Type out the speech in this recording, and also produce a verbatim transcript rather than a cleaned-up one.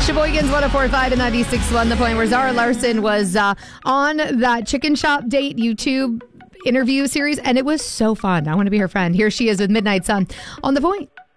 Sheboygan's one oh four point five and ninety-six point one. The Point, where Zara Larson was uh, on that chicken shop date YouTube interview series, and it was so fun. I want to be her friend. Here she is with Midnight Sun on The Point.